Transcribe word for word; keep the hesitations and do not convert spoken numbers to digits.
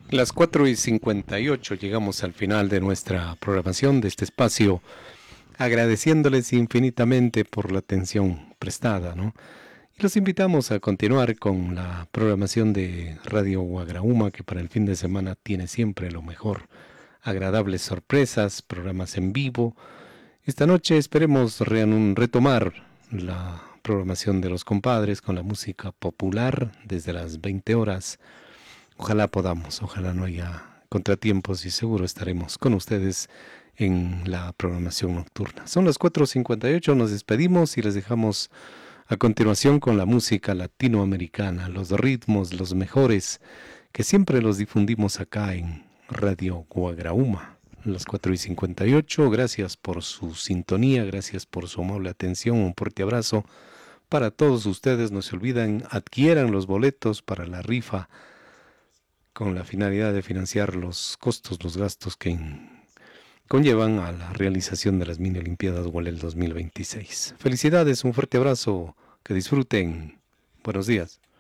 Las cuatro y cincuenta y ocho llegamos al final de nuestra programación de este espacio, agradeciéndoles infinitamente por la atención prestada, ¿no? Y los invitamos a continuar con la programación de Radio Guagrauma, que para el fin de semana tiene siempre lo mejor, agradables sorpresas, programas en vivo. Esta noche esperemos reanun- retomar la programación de los compadres con la música popular desde las veinte horas. Ojalá podamos, ojalá no haya contratiempos y seguro estaremos con ustedes en la programación nocturna. Son las cuatro cincuenta y ocho, nos despedimos y les dejamos a continuación con la música latinoamericana, los ritmos, los mejores, que siempre los difundimos acá en Radio Guagrauma. Las cuatro y cincuenta y ocho, gracias por su sintonía, gracias por su amable atención, un fuerte abrazo para todos ustedes. No se olviden, adquieran los boletos para la rifa con la finalidad de financiar los costos, los gastos que conllevan a la realización de las mini olimpiadas Gualel dos mil veintiséis. Felicidades, un fuerte abrazo, que disfruten. Buenos días.